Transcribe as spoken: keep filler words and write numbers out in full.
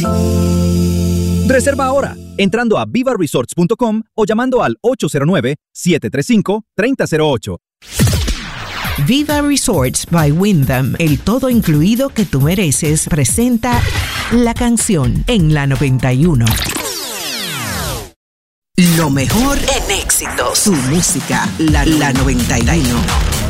ti. Reserva ahora, entrando a viva resorts punto com o llamando al ocho cero nueve, siete tres cinco, tres cero cero ocho. Viva Resorts by Wyndham, el todo incluido que tú mereces, presenta La Canción en la noventa y uno. Lo mejor en éxitos. Tu música, la, la noventa y uno.